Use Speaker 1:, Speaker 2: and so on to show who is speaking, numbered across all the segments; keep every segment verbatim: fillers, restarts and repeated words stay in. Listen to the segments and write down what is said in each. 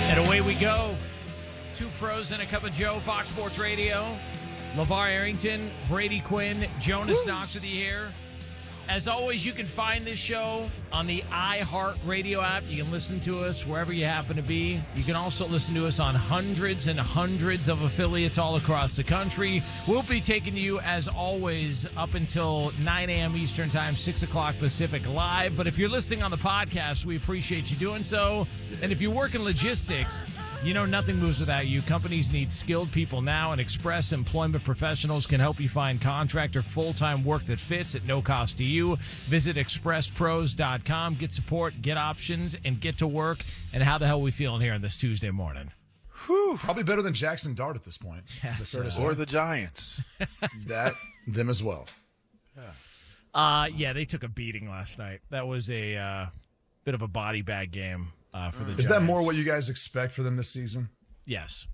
Speaker 1: And away we go. Two pros and a cup of Joe, Fox Sports Radio. LeVar Arrington, Brady Quinn, Jonas Woo. Knox with you here. As always, you can find this show on the iHeartRadio app. You can listen to us wherever you happen to be. You can also listen to us on hundreds and hundreds of affiliates all across the country. We'll be taking you, as always, up until nine a.m. Eastern Time, six o'clock Pacific live. But if you're listening on the podcast, we appreciate you doing so. And if you work in logistics, you know nothing moves without you. Companies need skilled people now, and Express Employment Professionals can help you find contract or full-time work that fits at no cost to you. Visit express pros dot com. Get support, get options, and get to work. And how the hell are we feeling here on this Tuesday morning?
Speaker 2: Whew, probably better than Jackson Dart at this point.
Speaker 1: Yes,
Speaker 2: uh,
Speaker 3: or the Giants.
Speaker 2: that, them as well.
Speaker 1: Yeah. Uh, yeah, they took a beating last night. That was a uh, bit of a body bag game. Uh, for the
Speaker 2: Is
Speaker 1: Giants.
Speaker 2: that more what you guys expect for them this season?
Speaker 1: Yes.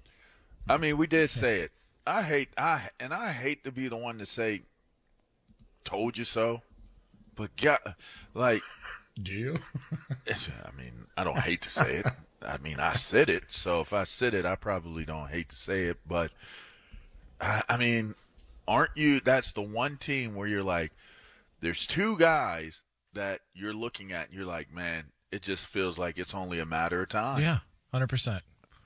Speaker 3: I mean, we did say it. I hate I and I hate to be the one to say, "Told you so," but God, like,
Speaker 2: do you?
Speaker 3: I mean, I don't hate to say it. I mean, I said it. So if I said it, I probably don't hate to say it. But I, I mean, aren't you? That's the one team where you're like, there's two guys that you're looking at, and you're like, man. It just feels like it's only a matter of time.
Speaker 1: Yeah, one hundred percent.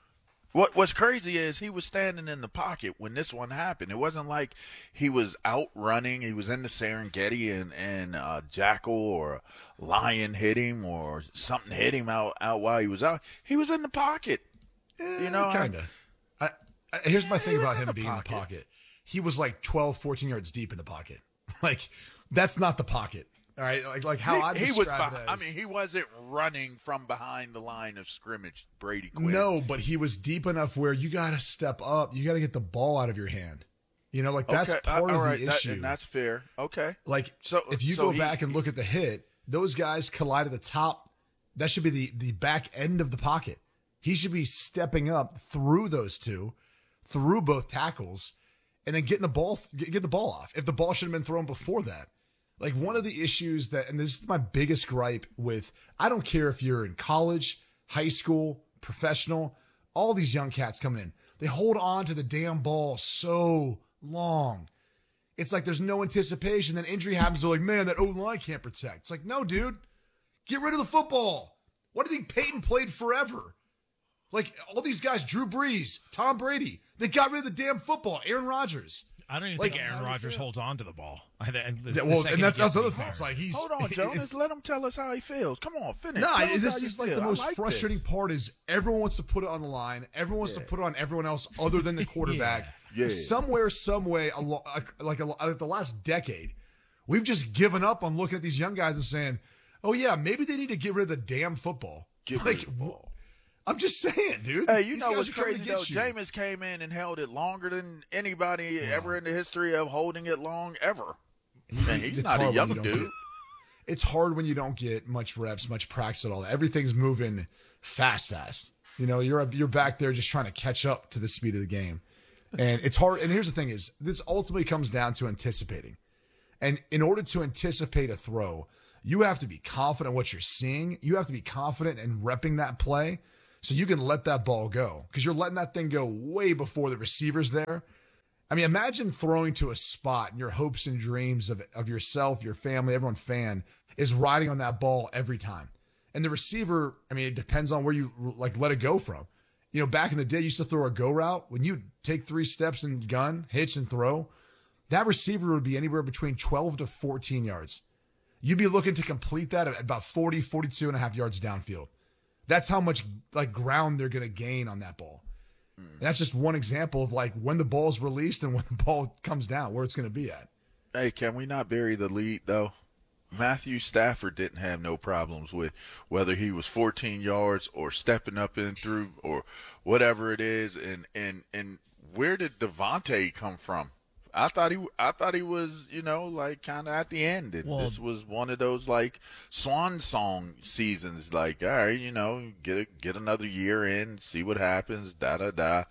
Speaker 3: What What's crazy is he was standing in the pocket when this one happened. It wasn't like he was out running. He was in the Serengeti and, and a jackal or a lion hit him or something hit him out, out while he was out. He was in the pocket.
Speaker 2: Eh,
Speaker 3: you know,
Speaker 2: kind of. I, I, here's my
Speaker 3: Yeah,
Speaker 2: thing
Speaker 3: he was
Speaker 2: about
Speaker 3: in
Speaker 2: him
Speaker 3: the
Speaker 2: being
Speaker 3: pocket.
Speaker 2: in the pocket. He was like twelve, fourteen yards deep in the pocket. Like, that's not the pocket. All right, like like how
Speaker 3: he,
Speaker 2: I
Speaker 3: he
Speaker 2: describe
Speaker 3: was.
Speaker 2: it
Speaker 3: Beh-
Speaker 2: as,
Speaker 3: I mean, he wasn't running from behind the line of scrimmage. Brady Quinn.
Speaker 2: No, but he was deep enough where you got to step up. You got to get the ball out of your hand. You know, like that's
Speaker 3: Okay,
Speaker 2: part
Speaker 3: uh,
Speaker 2: of
Speaker 3: all right,
Speaker 2: the
Speaker 3: that-
Speaker 2: issue.
Speaker 3: and that's fair. Okay.
Speaker 2: Like,
Speaker 3: So
Speaker 2: if you
Speaker 3: so
Speaker 2: go
Speaker 3: he-
Speaker 2: back and look at the hit, those guys collide at the top. That should be the the back end of the pocket. He should be stepping up through those two, through both tackles, and then getting the ball get, get the ball off. If the ball should have been thrown before that. Like, one of the issues that, and this is my biggest gripe with, I don't care if you're in college, high school, professional, all these young cats coming in, they hold on to the damn ball so long. It's like there's no anticipation. Then injury happens. They're like, man, that O-line can't protect. It's like, no, dude, get rid of the football. Why do you think Peyton played forever? Like, all these guys, Drew Brees, Tom Brady, they got rid of the damn football. Aaron Rodgers.
Speaker 1: I don't even
Speaker 2: Like,
Speaker 1: think Aaron
Speaker 2: how do you
Speaker 1: Rodgers
Speaker 2: feel?
Speaker 1: holds on to the ball. I, the, the,
Speaker 2: Yeah,
Speaker 1: the
Speaker 2: well,
Speaker 1: second
Speaker 2: and that's
Speaker 1: he gets
Speaker 2: that's other
Speaker 1: beat
Speaker 2: thing. It's
Speaker 1: hard.
Speaker 2: like he's
Speaker 3: Hold on, Jonas. Let him tell us how he feels. Come on, finish.
Speaker 2: No,
Speaker 3: Tell us
Speaker 2: this
Speaker 3: how you
Speaker 2: is like
Speaker 3: feel.
Speaker 2: the
Speaker 3: I
Speaker 2: most
Speaker 3: like
Speaker 2: frustrating
Speaker 3: this.
Speaker 2: part is everyone wants to put it on the line. Everyone wants to put it on everyone else other than the quarterback.
Speaker 3: Yeah. Yeah.
Speaker 2: Somewhere, some way, a lo- like a, like the last decade, we've just given up on looking at these young guys and saying, "Oh yeah, maybe they need to get rid of the damn football."
Speaker 3: Get
Speaker 2: like,
Speaker 3: rid of the ball.
Speaker 2: I'm just saying, dude.
Speaker 3: Hey, you
Speaker 2: These
Speaker 3: know
Speaker 2: guys
Speaker 3: what's
Speaker 2: are coming
Speaker 3: crazy
Speaker 2: to
Speaker 3: though?
Speaker 2: get you.
Speaker 3: Jameis came in and held it longer than anybody ever in the history of holding it long ever. Man, he's
Speaker 2: It's
Speaker 3: not a
Speaker 2: hard when
Speaker 3: young
Speaker 2: you don't
Speaker 3: dude.
Speaker 2: get- it's hard when you don't get much reps, much practice at all. Everything's moving fast, fast. You know, you're you're back there just trying to catch up to the speed of the game, and it's hard. And here's the thing: is this ultimately comes down to anticipating. And in order to anticipate a throw, you have to be confident in what you're seeing. You have to be confident in repping that play, so you can let that ball go because you're letting that thing go way before the receiver's there. I mean, imagine throwing to a spot and your hopes and dreams of, of yourself, your family, everyone fan is riding on that ball every time. And the receiver, I mean, it depends on where you like let it go from. You know, back in the day, you used to throw a go route. When you take three steps and gun, hitch and throw, that receiver would be anywhere between twelve to fourteen yards. You'd be looking to complete that at about forty, forty-two and a half yards downfield. That's how much like ground they're going to gain on that ball. And that's just one example of like when the ball's released and when the ball comes down, where it's going to be at.
Speaker 3: Hey, can we not bury the lead though? Matthew Stafford didn't have no problems with whether he was fourteen yards or stepping up and through or whatever it is. And and and where did Devontae come from? I thought he, I thought he was, you know, like kind of at the end. And
Speaker 1: Well,
Speaker 3: this was one of those like swan song seasons. Like, all right, you know, get a, get another year in, see what happens. Da da da.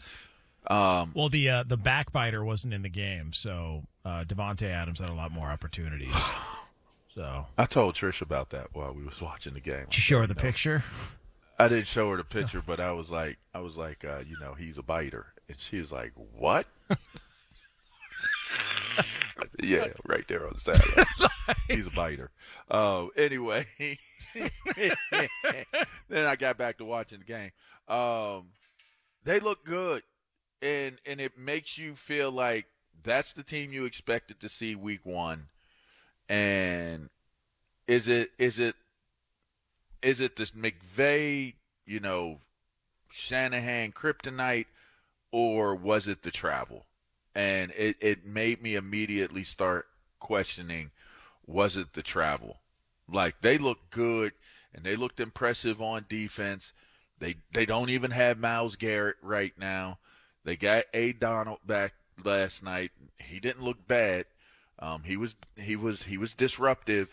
Speaker 3: Um,
Speaker 1: Well, the uh, the backbiter wasn't in the game, so uh, Devontae Adams had a lot more opportunities. So
Speaker 3: I told Trish about that while we was watching the game.
Speaker 1: did you show her the picture?
Speaker 3: I didn't show her the picture, but I was like, I was like, uh, you know, he's a biter, and she was like, what? Yeah, right there on the sideline. He's a biter. Uh, anyway, then I got back to watching the game. Um, they look good, and and it makes you feel like that's the team you expected to see week one. And is it is it is it this McVay, you know, Shanahan kryptonite, or was it the travel? And it, it made me immediately start questioning, was it the travel? Like, they looked good, and they looked impressive on defense. They they don't even have Myles Garrett right now. They got A. Donald back last night. He didn't look bad. Um, he was he was he was disruptive.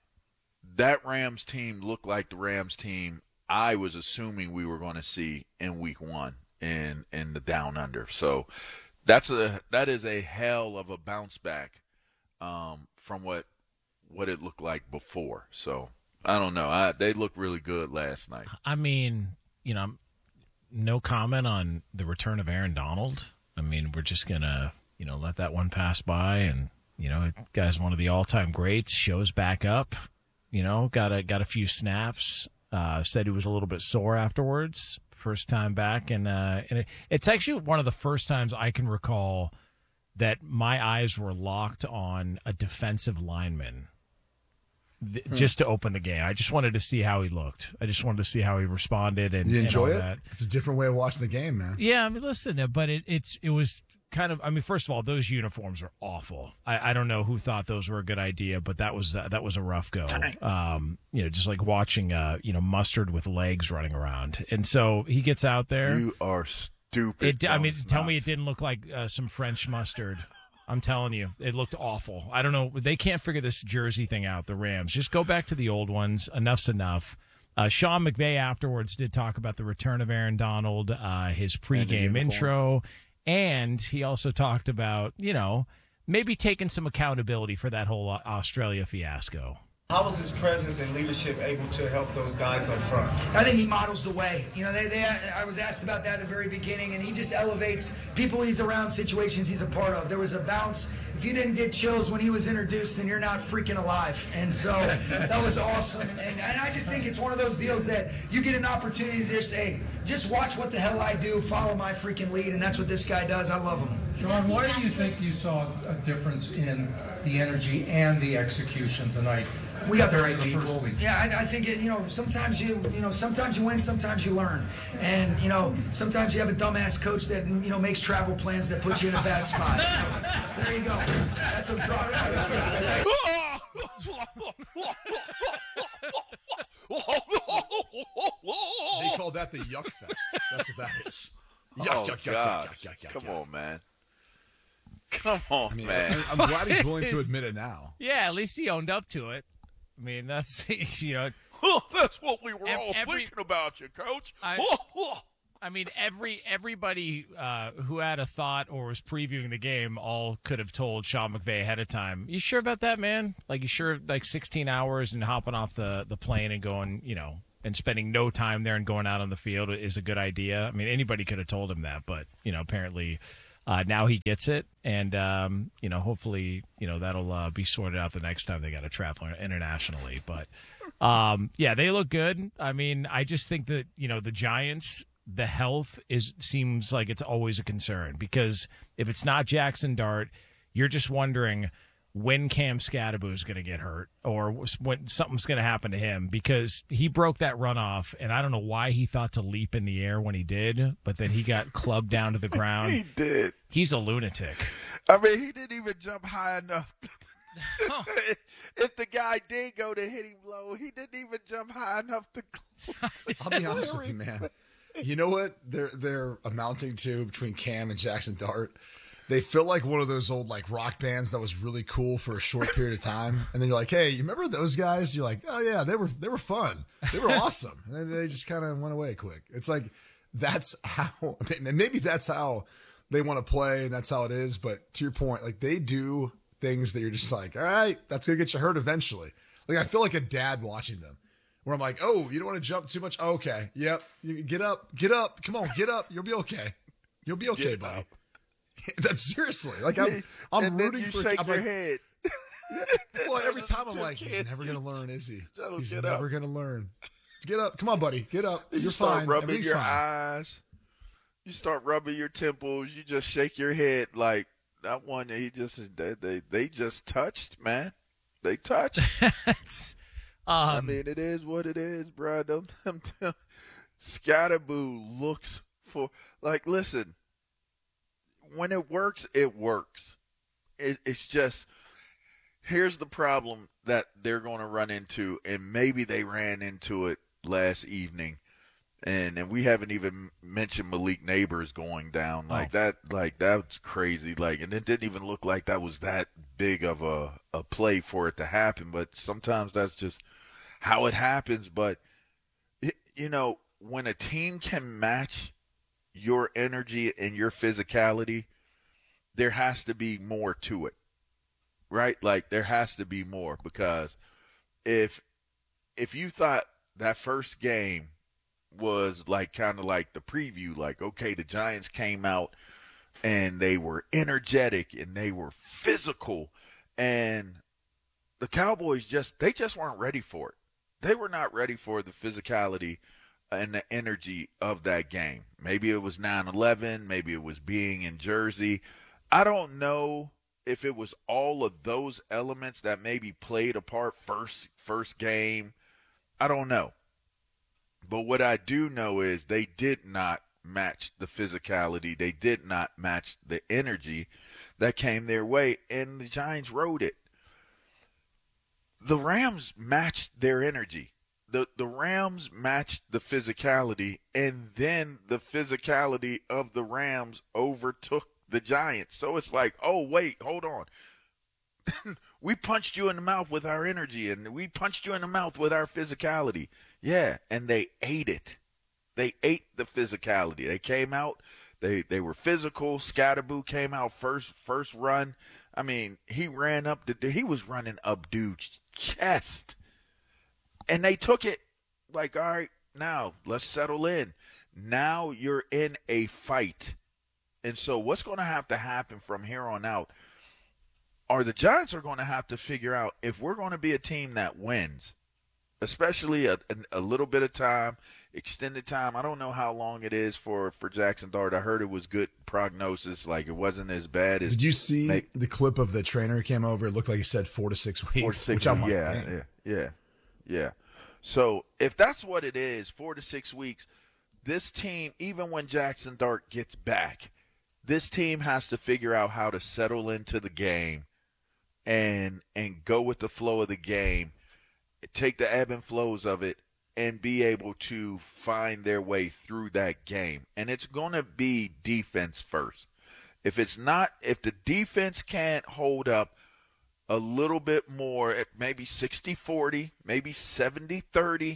Speaker 3: That Rams team looked like the Rams team I was assuming we were going to see in week one in in the Down Under. So that's a that is a hell of a bounce back um, from what what it looked like before. So I don't know. I, they looked really good last night.
Speaker 1: I mean, you know, no comment on the return of Aaron Donald. I mean, we're just gonna you know let that one pass by, and you know, guy's one of the all-time greats. Shows back up. You know, got a got a few snaps. Uh, said he was a little bit sore afterwards. First time back, and uh, and it, it's actually one of the first times I can recall that my eyes were locked on a defensive lineman th- hmm. just to open the game. I just wanted to see how he looked. I just wanted to see how he responded. And
Speaker 2: you enjoy
Speaker 1: and all
Speaker 2: it?
Speaker 1: That.
Speaker 2: It's a different way of watching the game, man.
Speaker 1: Yeah, I mean, listen, but it, it's it was. Kind of, I mean, first of all, those uniforms are awful. I, I don't know who thought those were a good idea, but that was uh, that was a rough go. Um, you know, just like watching, uh, you know, Mustard with legs running around. And so he gets out there.
Speaker 3: You are stupid.
Speaker 1: It, I mean,
Speaker 3: Jones
Speaker 1: tell
Speaker 3: Knox.
Speaker 1: me it didn't look like uh, some French mustard. I'm telling you, it looked awful. I don't know. They can't figure this jersey thing out, the Rams. Just go back to the old ones. Enough's enough. Uh, Sean McVay afterwards did talk about the return of Aaron Donald, uh, his pregame intro. And he also talked about, you know, maybe taking some accountability for that whole Australia fiasco.
Speaker 4: How was his presence and leadership able to help those guys up front?
Speaker 5: I think he models the way. You know, they, they, I was asked about that at the very beginning, and he just elevates people he's around, situations he's a part of. There was a bounce. If you didn't get chills when he was introduced, then you're not freaking alive. And so that was awesome. And, and I just think it's one of those deals that you get an opportunity to just, hey, just watch what the hell I do, follow my freaking lead, and that's what this guy does. I love him.
Speaker 6: Sean, why do you think you saw a difference in the energy and the execution tonight?
Speaker 5: We got the right people. Yeah, I, I think it, you know. Sometimes you, you know, sometimes you win, sometimes you learn, and you know, sometimes you have a dumbass coach that you know makes travel plans that put you in a bad spot. So, there you go. That's a drop.
Speaker 2: They call that the Yuck Fest. That's what that is. Yuck,
Speaker 3: oh,
Speaker 2: yuck, yuck,
Speaker 3: God.
Speaker 2: yuck, yuck, yuck, yuck.
Speaker 3: Come
Speaker 2: yuck.
Speaker 3: on, man. Come on,
Speaker 2: I mean,
Speaker 3: man.
Speaker 2: I'm glad he's willing to admit it now.
Speaker 1: Yeah, at least he owned up to it. I mean, that's, you know.
Speaker 3: Oh, that's what we were
Speaker 1: Ev-
Speaker 3: all
Speaker 1: every-
Speaker 3: thinking about you, Coach.
Speaker 1: I-
Speaker 3: Oh, oh.
Speaker 1: I mean, every everybody uh, who had a thought or was previewing the game all could have told Sean McVay ahead of time. You sure about that, man? Like, you sure like sixteen hours and hopping off the, the plane and going, you know, and spending no time there and going out on the field is a good idea? I mean, anybody could have told him that, but, you know, apparently uh, now he gets it. And, um, you know, hopefully, you know, that'll uh, be sorted out the next time they got to travel internationally. But, um, yeah, they look good. I mean, I just think that, you know, the Giants – the health is seems like it's always a concern, because if it's not Jackson Dart, you're just wondering when Cam Scadaboo is going to get hurt or when something's going to happen to him, because he broke that run off, and I don't know why he thought to leap in the air when he did, but then he got clubbed down to the ground.
Speaker 3: He did.
Speaker 1: He's a lunatic.
Speaker 3: I mean, he didn't even jump high enough. If the guy did go to hit him low, he didn't even jump high enough to.
Speaker 2: I'll be honest with you, man. You know what they're they're amounting to between Cam and Jackson Dart? They feel like one of those old like rock bands that was really cool for a short period of time, and then you're like, "Hey, you remember those guys?" You're like, "Oh yeah, they were they were fun, they were awesome," and then they just kind of went away quick. It's like that's how maybe that's how they want to play, and that's how it is. But to your point, like they do things that you're just like, "All right, that's gonna get you hurt eventually." Like I feel like a dad watching them. where I'm like, oh, you don't want to jump too much? Oh, okay. Yep. You get up. Get up. Come on. Get up. You'll be okay. You'll be okay, buddy. That's seriously. Like, I'm, I'm
Speaker 3: and then
Speaker 2: rooting
Speaker 3: you
Speaker 2: for
Speaker 3: shake
Speaker 2: I'm
Speaker 3: your
Speaker 2: like,
Speaker 3: head.
Speaker 2: Well, every time I'm like, he's never going to learn, is he?
Speaker 3: Tell him
Speaker 2: He's
Speaker 3: get
Speaker 2: never
Speaker 3: up.
Speaker 2: going to learn. Get up. Come on, buddy. Get up.
Speaker 3: You
Speaker 2: You're
Speaker 3: start
Speaker 2: fine.
Speaker 3: rubbing
Speaker 2: Everything's
Speaker 3: your
Speaker 2: fine.
Speaker 3: eyes. You start rubbing your temples. You just shake your head like that one. He just they they, they just touched, man. They touched.
Speaker 1: It's, um,
Speaker 3: I mean, it is what it is, bro. Them, them, them, Scatterboo looks for like. Listen, when it works, it works. It, it's just here's the problem that they're going to run into, and maybe they ran into it last evening. And and we haven't even mentioned Malik Neighbors going down like
Speaker 1: Oh.
Speaker 3: that. Like that's crazy. Like, and it didn't even look like that was that big of a, a play for it to happen. But sometimes that's just how it happens. But it, you know, when a team can match your energy and your physicality, there has to be more to it, right? Like there has to be more, because if if you thought that first game was like kind of like the preview, like, okay, the Giants came out and they were energetic and they were physical, and the Cowboys just, they just weren't ready for it. They were not ready for the physicality and the energy of that game. Maybe it was nine eleven, maybe it was being in Jersey. I don't know if it was all of those elements that maybe played a part first first game. I don't know. But what I do know is they did not match the physicality. They did not match the energy that came their way, and the Giants rode it. The Rams matched their energy. The the Rams matched the physicality, and then the physicality of the Rams overtook the Giants. So it's like, oh, wait, hold on. We punched you in the mouth with our energy, and we punched you in the mouth with our physicality. Yeah, and they ate it. They ate the physicality. They came out. They they were physical. Scatterboo came out first first run. I mean, he ran up. The, he was running up dude's chest, and they took it. Like, all right, now let's settle in. Now you're in a fight, and so what's going to have to happen from here on out? Or the Giants are going to have to figure out if we're going to be a team that wins, especially a, a, a little bit of time, extended time. I don't know how long it is for, for Jackson Dart. I heard it was good prognosis. Like, it wasn't as bad as.
Speaker 2: Did you see
Speaker 3: make,
Speaker 2: the clip of the trainer who came over? It looked like he said four to six weeks.
Speaker 3: four to six
Speaker 2: which I'm
Speaker 3: weeks.
Speaker 2: like,
Speaker 3: Yeah,
Speaker 2: dang.
Speaker 3: yeah, yeah, yeah. So if that's what it is, four to six weeks, this team, even when Jackson Dart gets back, this team has to figure out how to settle into the game and and go with the flow of the game, take the ebb and flows of it, and be able to find their way through that game. And it's going to be defense first. If it's not, if the defense can't hold up a little bit more, maybe sixty forty, maybe seventy thirty,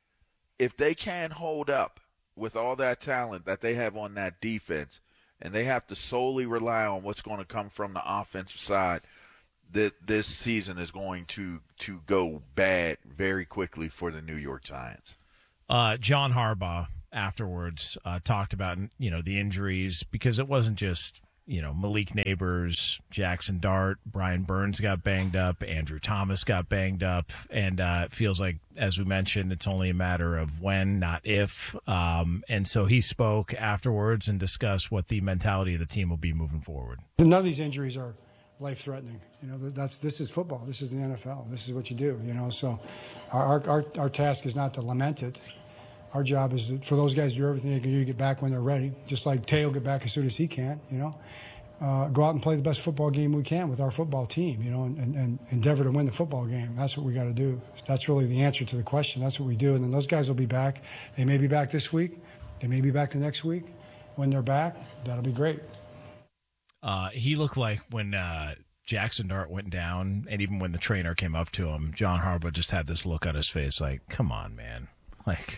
Speaker 3: if they can't hold up with all that talent that they have on that defense, and they have to solely rely on what's going to come from the offensive side, that this season is going to to go bad very quickly for the New York Giants.
Speaker 1: Uh, John Harbaugh afterwards uh, talked about, you know, the injuries, because it wasn't just, you know, Malik Neighbors, Jackson Dart, Brian Burns got banged up, Andrew Thomas got banged up, and uh, it feels like, as we mentioned, it's only a matter of when, not if. Um, and so he spoke afterwards and discussed what the mentality of the team will be moving forward.
Speaker 7: None of these injuries are life-threatening. You know, that's this is football. This is the N F L. This is what you do. You know, so our our our task is not to lament it. Our job is for those guys to do everything they can do to get back when they're ready. Just like Tay will get back as soon as he can. You know, uh, go out and play the best football game we can with our football team. You know, and, and, and endeavor to win the football game. That's what we got to do. That's really the answer to the question. That's what we do. And then those guys will be back. They may be back this week. They may be back the next week. When they're back, that'll be great.
Speaker 1: Uh, he looked like when uh, Jackson Dart went down, and even when the trainer came up to him, John Harbaugh just had this look on his face like, come on, man. Like,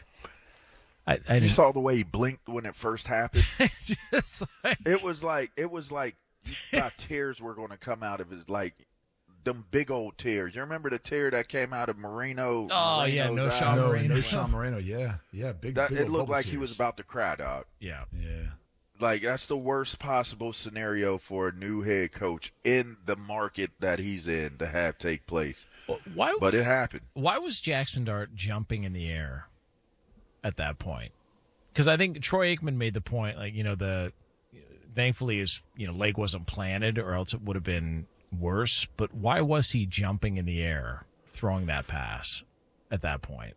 Speaker 1: I, I
Speaker 3: You
Speaker 1: didn't,
Speaker 3: saw the way he blinked when it first happened.
Speaker 1: just like,
Speaker 3: It was like it was like you thought tears were going to come out of his, like them big old tears. You remember the tear that came out of Marino?
Speaker 1: Oh, yeah,
Speaker 3: Marino's
Speaker 1: no
Speaker 3: eye?
Speaker 1: Sean
Speaker 2: No,
Speaker 1: Marino.
Speaker 2: no Sean Moreno. Yeah, yeah, big.
Speaker 3: That,
Speaker 2: big
Speaker 3: it
Speaker 2: old
Speaker 3: looked
Speaker 2: bubble
Speaker 3: like he
Speaker 2: tears.
Speaker 3: was about to cry, dog.
Speaker 1: Yeah.
Speaker 2: Yeah.
Speaker 3: Like, that's the worst possible scenario for a new head coach in the market that he's in to have take place.
Speaker 1: Why?
Speaker 3: But it happened.
Speaker 1: Why was Jackson Dart jumping in the air at that point? Because I think Troy Aikman made the point, like, you know, the thankfully his you know leg wasn't planted, or else it would have been worse. But why was he jumping in the air, throwing that pass at that point?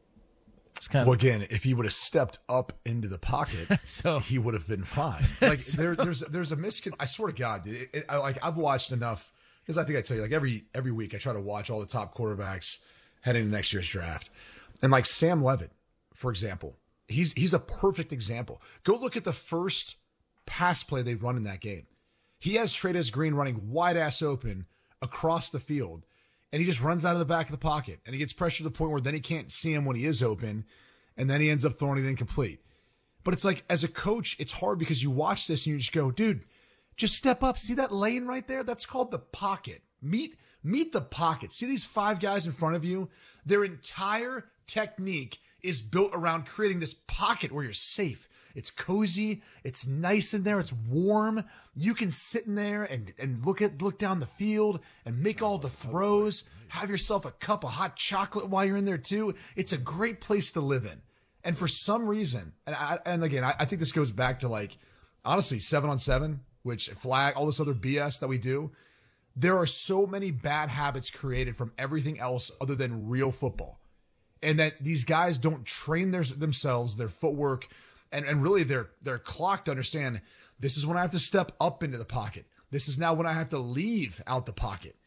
Speaker 1: It's kind
Speaker 2: Well,
Speaker 1: of
Speaker 2: again, if he would have stepped up into the pocket,
Speaker 1: So-
Speaker 2: he would have been fine. Like there, there's there's a miscon. I swear to God, dude. It, it, I, like I've watched enough because I think I tell you, like every every week I try to watch all the top quarterbacks heading into next year's draft, and like Sam Levitt, for example, he's he's a perfect example. Go look at the first pass play they run in that game. He has Trey'Dez Green running wide ass open across the field. And he just runs out of the back of the pocket, and he gets pressure to the point where then he can't see him when he is open, and then he ends up throwing it incomplete. But it's like, as a coach, it's hard because you watch this and you just go, dude, just step up. See that lane right there? That's called the pocket. Meet, meet the pocket. See these five guys in front of you? Their entire technique is built around creating this pocket where you're safe. It's cozy. It's nice in there. It's warm. You can sit in there and, and look at look down the field and make all the throws. Have yourself a cup of hot chocolate while you're in there too. It's a great place to live in. And for some reason, and I, and again, I, I think this goes back to like, honestly, seven on seven, which flag, all this other B S that we do. There are so many bad habits created from everything else other than real football. And that these guys don't train their, themselves, their footwork, And and really they're they're clocked to understand this is when I have to step up into the pocket. This is now when I have to leave out the pocket.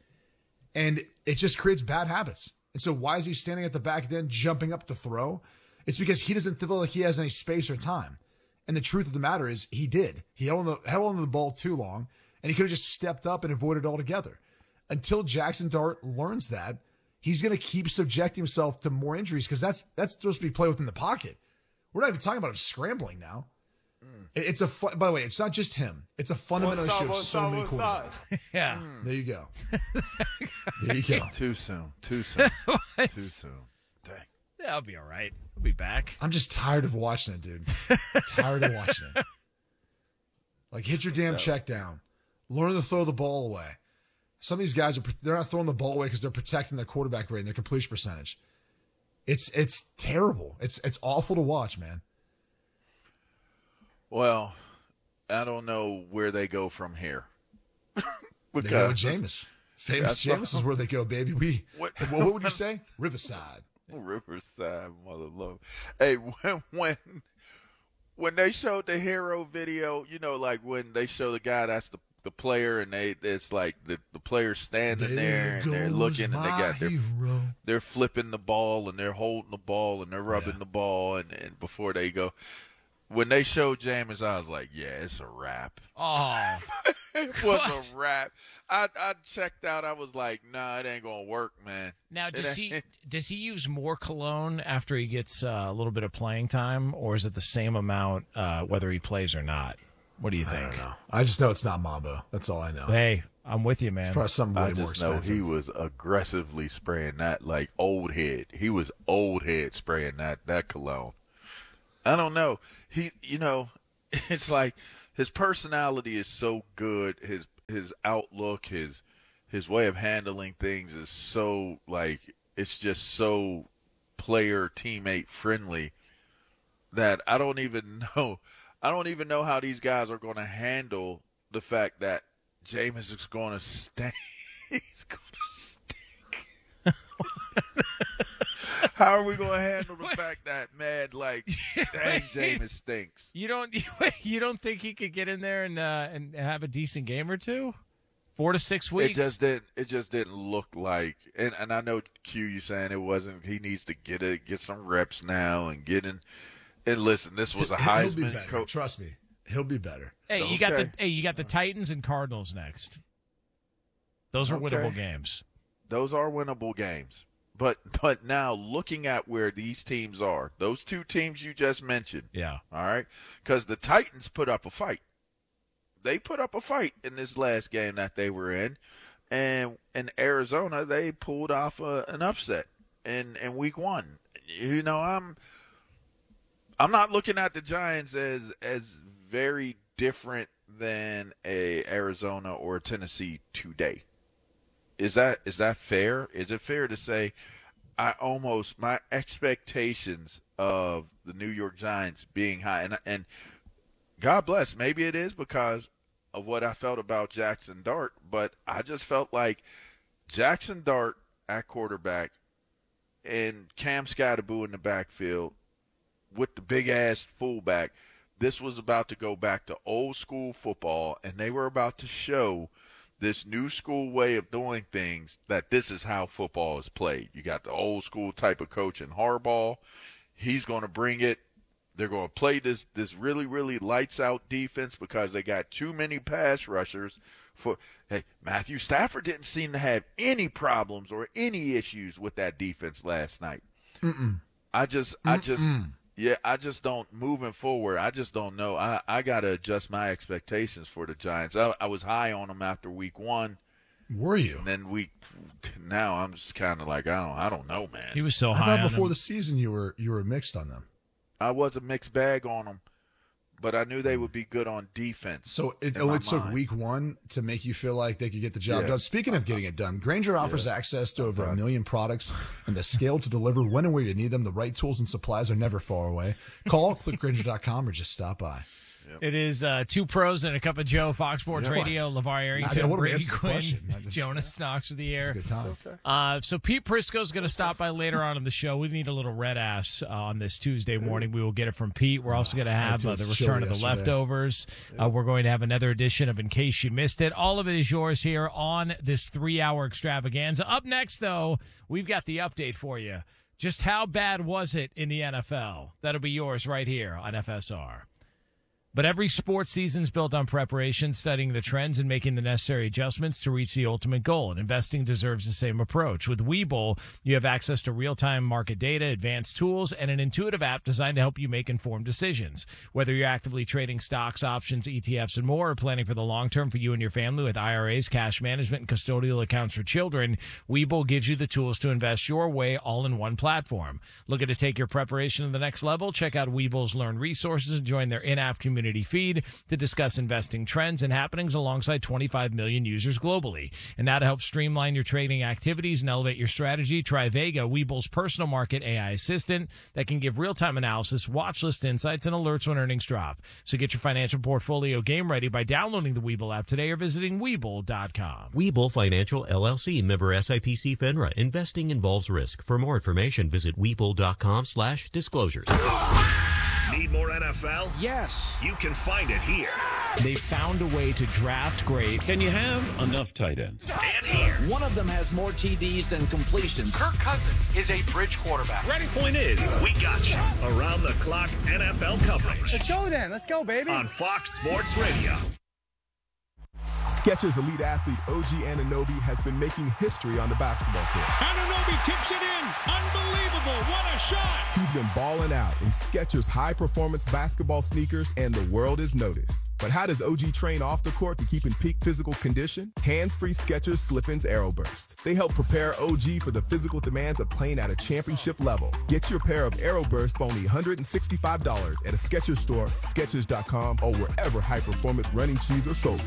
Speaker 2: And it just creates bad habits. And so why is he standing at the back then jumping up to throw? It's because he doesn't feel like he has any space or time. And the truth of the matter is he did. He held on the, held on to the ball too long, and he could have just stepped up and avoided it altogether. Until Jackson Dart learns that, he's going to keep subjecting himself to more injuries because that's that's supposed to be play within the pocket. We're not even talking about him scrambling now. Mm. It's a fu- by the way, it's not just him. It's a fundamental issue of so many quarterbacks.
Speaker 1: yeah.
Speaker 2: Mm. There you go. There you go.
Speaker 3: Too soon. Too soon. Too soon. Dang.
Speaker 1: Yeah, I'll be all right. I'll be back.
Speaker 2: I'm just tired of watching it, dude. Tired of watching it. Like, hit your damn check down. Learn to throw the ball away. Some of these guys are they're not throwing the ball away because they're protecting their quarterback rate and their completion percentage. It's it's terrible. It's it's awful to watch, man.
Speaker 3: Well, I don't know where they go from here.
Speaker 2: They go with Jameis. Famous Jameis is where they go, baby. We what, what would you say? Riverside.
Speaker 3: Riverside, mother love. Hey, when when when they showed the hero video, you know, like when they show the guy that's the the player, and they it's like the the player standing there, there and they're looking, and they got their hero. They're flipping the ball and they're holding the ball and they're rubbing yeah. the ball, and, and before they go. When they showed Jameis, I was like, yeah, it's a wrap.
Speaker 1: Oh.
Speaker 3: It was what? a wrap. I I checked out. I was like, nah, it ain't going to work, man.
Speaker 1: Now, does he does he use more cologne after he gets uh, a little bit of playing time, or is it the same amount uh, whether he plays or not? What do you think?
Speaker 2: I don't know. I just know it's not Mambo. That's all I know.
Speaker 1: Hey, I'm with you, man.
Speaker 2: It's probably something way
Speaker 3: I just
Speaker 2: more expensive.
Speaker 3: know he was aggressively spraying that like old head. He was old head spraying that, that cologne. I don't know. He, you know, it's like his personality is so good. His his outlook, his his way of handling things is so like it's just so player teammate friendly that I don't even know. I don't even know how these guys are going to handle the fact that Jameis is going to stink. He's going to stink. How are we going to handle the fact that, man, like, dang, Jameis stinks?
Speaker 1: You don't you don't think he could get in there and uh, and have a decent game or two? Four to six weeks?
Speaker 3: It just didn't. It just didn't look like. And and I know Q, you saying it wasn't. He needs to get it, get some reps now, and get in. And listen, this was a Heisman
Speaker 2: He'll be better.
Speaker 3: coach.
Speaker 2: Trust me, he'll be better.
Speaker 1: Hey,
Speaker 3: Okay.
Speaker 1: you got the hey, you got the Titans and Cardinals next. Those are
Speaker 3: Okay.
Speaker 1: winnable games.
Speaker 3: Those are winnable games. But but now looking at where these teams are, those two teams you just mentioned.
Speaker 1: Yeah.
Speaker 3: All right, because the Titans put up a fight. They put up a fight in this last game that they were in, And in Arizona, they pulled off a, an upset in, in week one. You know, I'm I'm not looking at the Giants as as very different than a Arizona or a Tennessee today. Is that is that fair? Is it fair to say I almost my expectations of the New York Giants being high, and and God bless, maybe it is because of what I felt about Jackson Dart, but I just felt like Jackson Dart at quarterback and Cam Scatterboo in the backfield with the big-ass fullback, this was about to go back to old-school football, and they were about to show this new school way of doing things, that this is how football is played. You got the old-school type of coach in Harbaugh. He's going to bring it. They're going to play this this really, really lights-out defense because they got too many pass rushers. For hey, Matthew Stafford didn't seem to have any problems or any issues with that defense last night.
Speaker 2: Mm-mm.
Speaker 3: I just, I
Speaker 2: Mm-mm.
Speaker 3: just, yeah, I just don't, moving forward, I just don't know. I, I got to adjust my expectations for the Giants. I, I was high on them after week one.
Speaker 2: Were you?
Speaker 3: And then week, now I'm just kind of like, I don't, I don't know, man.
Speaker 1: He was so
Speaker 2: I
Speaker 1: high
Speaker 2: thought
Speaker 1: on
Speaker 2: before
Speaker 1: him.
Speaker 2: the season you were you were mixed on them.
Speaker 3: I was a mixed bag on them, but I knew they would be good on defense.
Speaker 2: So it,
Speaker 3: in
Speaker 2: oh,
Speaker 3: my
Speaker 2: it took
Speaker 3: mind.
Speaker 2: week one to make you feel like they could get the job
Speaker 3: Yeah.
Speaker 2: done. Speaking of getting it done, Grainger offers access to over a million products and the scale to deliver when and where you need them. The right tools and supplies are never far away. Call, click Grainger dot com, or just stop by.
Speaker 1: It is uh, two pros and a cup of Joe, Fox Sports
Speaker 2: Yeah.
Speaker 1: Radio, LeVar
Speaker 2: I
Speaker 1: Arrington,
Speaker 2: would've
Speaker 1: Brady
Speaker 2: answered the
Speaker 1: Quinn,
Speaker 2: question. I just-
Speaker 1: Jonas Knox of the air.
Speaker 2: Good time.
Speaker 1: Uh, so Pete Prisco's going to stop by later on in the show. We need a little red ass uh, on this Tuesday morning. We will get it from Pete. We're also going to have
Speaker 2: too.
Speaker 1: uh, the
Speaker 2: It's
Speaker 1: return
Speaker 2: chilly
Speaker 1: of the
Speaker 2: yesterday.
Speaker 1: leftovers. Uh, we're going to have another edition of In Case You Missed It. All of it is yours here on this three-hour extravaganza. Up next, though, we've got the update for you. Just how bad was it in the N F L? That'll be yours right here on F S R. But every sports season's built on preparation, studying the trends, and making the necessary adjustments to reach the ultimate goal. And investing deserves the same approach. With Webull, you have access to real-time market data, advanced tools, and an intuitive app designed to help you make informed decisions. Whether you're actively trading stocks, options, E T Fs, and more, or planning for the long term for you and your family with I R As, cash management, and custodial accounts for children, Webull gives you the tools to invest your way all in one platform. Looking to take your preparation to the next level? Check out Webull's Learn resources and join their in-app community feed to discuss investing trends and happenings alongside twenty-five million users globally. And now to help streamline your trading activities and elevate your strategy, try Vega, Webull's personal market A I assistant that can give real-time analysis, watch list insights, and alerts when earnings drop. So get your financial portfolio game ready by downloading the Webull app today or visiting Webull dot com.
Speaker 8: Webull Financial, L L C, member S I P C FINRA. Investing involves risk. For more information, visit Webull dot com slash disclosures.
Speaker 9: Need more N F L?
Speaker 10: Yes.
Speaker 9: You can find it here.
Speaker 1: They found a way to draft great.
Speaker 10: Can you have enough tight ends?
Speaker 9: And here.
Speaker 10: One of them has more T Ds than completions.
Speaker 11: Kirk Cousins is a bridge quarterback.
Speaker 9: Ready? Point is, we got you. Around the clock N F L coverage.
Speaker 5: Let's go then. Let's go, baby.
Speaker 9: On Fox Sports Radio.
Speaker 12: Skechers elite athlete O G Anunoby has been making history on the basketball court.
Speaker 13: Anunoby tips it in. Unbelievable. What a shot.
Speaker 12: He's been balling out in Skechers high-performance basketball sneakers, and the world is noticed. But how does O G train off the court to keep in peak physical condition? Hands-free Skechers Slip-ins AeroBurst. They help prepare O G for the physical demands of playing at a championship level. Get your pair of AeroBurst for only one hundred sixty-five dollars at a Skechers store, Skechers dot com, or wherever high-performance running shoes are sold.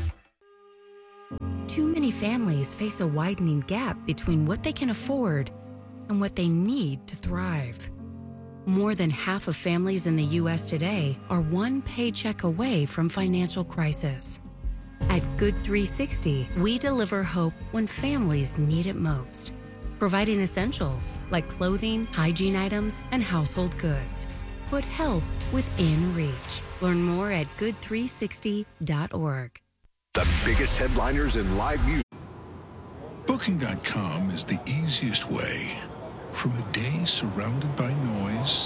Speaker 14: Too many families face a widening gap between what they can afford and what they need to thrive. More than half of families in the U S today are one paycheck away from financial crisis. At Good three sixty, we deliver hope when families need it most, providing essentials like clothing, hygiene items, and household goods. Put help within reach. Learn more at good three sixty dot org.
Speaker 15: The biggest headliners in live music.
Speaker 16: Booking dot com is the easiest way from a day surrounded by noise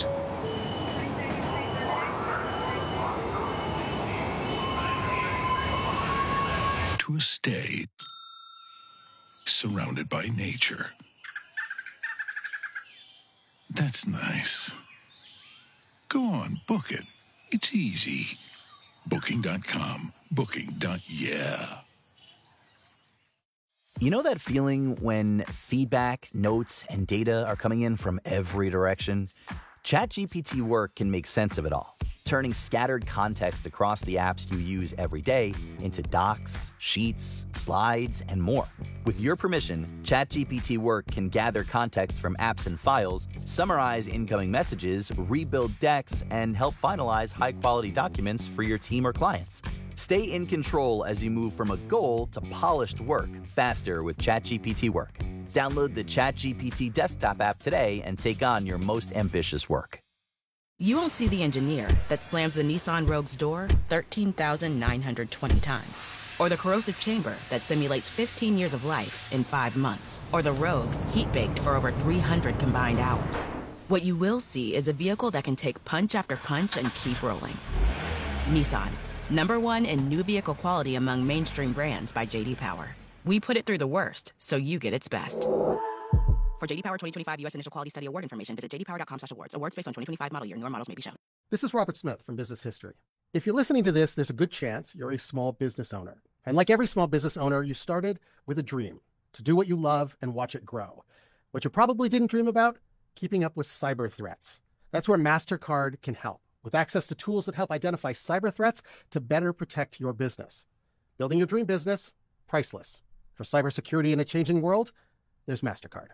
Speaker 16: to a stay surrounded by nature. That's nice. Go on, book it. It's easy. Booking dot com. Booking. Yeah.
Speaker 17: You know that feeling when feedback, notes, and data are coming in from every direction? ChatGPT Work can make sense of it all, turning scattered context across the apps you use every day into docs, sheets, slides, and more. With your permission, ChatGPT Work can gather context from apps and files, summarize incoming messages, rebuild decks, and help finalize high-quality documents for your team or clients. Stay in control as you move from a goal to polished work faster with ChatGPT Work. Download the ChatGPT desktop app today and take on your most ambitious work.
Speaker 18: You won't see the engineer that slams the Nissan Rogue's door thirteen thousand nine hundred twenty times. Or the corrosive chamber that simulates fifteen years of life in five months. Or the Rogue heat-baked for over three hundred combined hours. What you will see is a vehicle that can take punch after punch and keep rolling. Nissan. Number one in new vehicle quality among mainstream brands by J D Power. We put it through the worst, so you get its best. For J D Power twenty twenty-five U S Initial Quality Study Award information, visit j d power dot com slash awards. Awards based on twenty twenty-five model year. Newer models may be shown.
Speaker 19: This is Robert Smith from Business History. If you're listening to this, there's a good chance you're a small business owner. And like every small business owner, you started with a dream to do what you love and watch it grow. What you probably didn't dream about? Keeping up with cyber threats. That's where MasterCard can help, with access to tools that help identify cyber threats to better protect your business. Building your dream business, priceless. For cybersecurity in a changing world, there's MasterCard.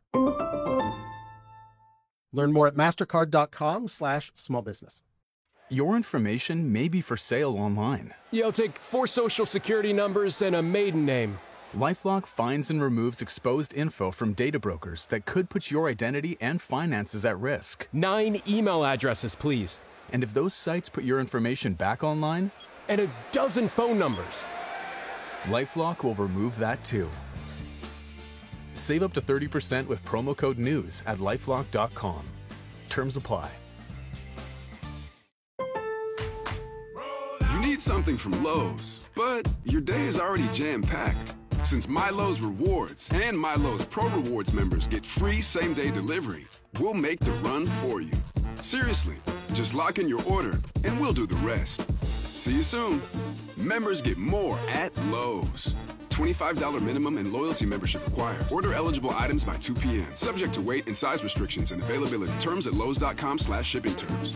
Speaker 19: Learn more at mastercard.com slash small business.
Speaker 20: Your information may be for sale online.
Speaker 21: Yeah, I'll take four social security numbers and a maiden name.
Speaker 20: LifeLock finds and removes exposed info from data brokers that could put your identity and finances at risk.
Speaker 21: Nine email addresses, please.
Speaker 20: And if those sites put your information back online?
Speaker 21: And a dozen phone numbers.
Speaker 20: LifeLock will remove that too. Save up to thirty percent with promo code NEWS at lifelock dot com. Terms apply.
Speaker 22: You need something from Lowe's, but your day is already jam-packed. Since MyLowe's Rewards and MyLowe's Pro Rewards members get free same-day delivery, we'll make the run for you. Seriously, just lock in your order and we'll do the rest. See you soon. Members get more at Lowe's. twenty-five dollars minimum and loyalty membership required. Order eligible items by two p.m. Subject to weight and size restrictions and availability. Terms at lowes.com slash shipping terms.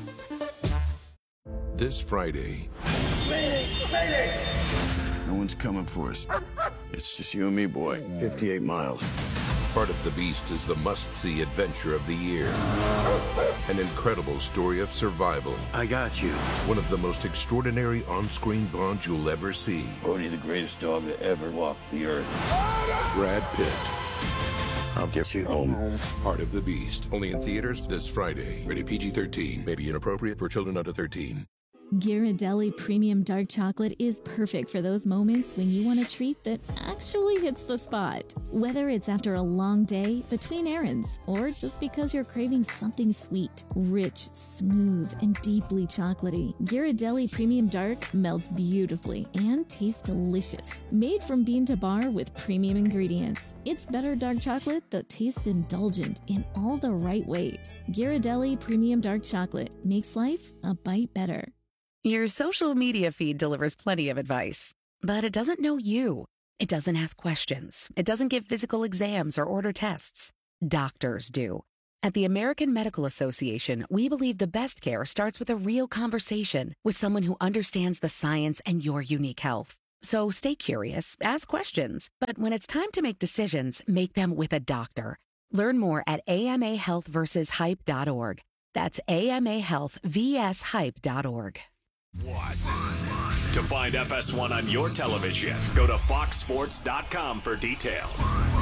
Speaker 23: This Friday.
Speaker 24: Mayday! Mayday! No one's coming for us. It's just you and me, boy. fifty-eight miles.
Speaker 23: Part of the Beast is the must-see adventure of the year. An incredible story of survival.
Speaker 24: I got you.
Speaker 23: One of the most extraordinary on-screen bonds you'll ever see.
Speaker 24: Bodhi, the greatest dog that ever walked the earth.
Speaker 23: Brad Pitt.
Speaker 24: I'll get you home.
Speaker 23: Part of the Beast. Only in theaters this Friday. Rated P G thirteen. May be inappropriate for children under thirteen.
Speaker 25: Ghirardelli Premium Dark Chocolate is perfect for those moments when you want a treat that actually hits the spot. Whether it's after a long day, between errands, or just because you're craving something sweet, rich, smooth, and deeply chocolatey, Ghirardelli Premium Dark melts beautifully and tastes delicious. Made from bean to bar with premium ingredients, it's better dark chocolate that tastes indulgent in all the right ways. Ghirardelli Premium Dark Chocolate makes life a bite better.
Speaker 26: Your social media feed delivers plenty of advice, but it doesn't know you. It doesn't ask questions. It doesn't give physical exams or order tests. Doctors do. At the American Medical Association, we believe the best care starts with a real conversation with someone who understands the science and your unique health. So stay curious, ask questions, but when it's time to make decisions, make them with a doctor. Learn more at A M A health versus hype dot org. That's A M A health versus hype dot org.
Speaker 9: What? To find F S one on your television, go to fox sports dot com for details.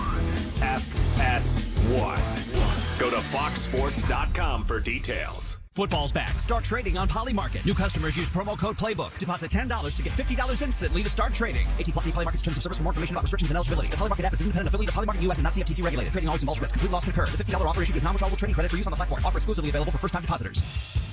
Speaker 9: F S one. Go to fox sports dot com for details.
Speaker 27: Football's back. Start trading on Polymarket. New customers use promo code Playbook. Deposit ten dollars to get fifty dollars instantly to start trading. eighteen plus Polymarket's terms of service. For more information about restrictions and eligibility. The Polymarket app is an independent affiliate of Polymarket U S and not C F T C regulated. Trading always involves risk. Complete loss can occur. The fifty dollars offer issued is non-withdrawable trading credit for use on the platform. Offer exclusively available for first-time depositors.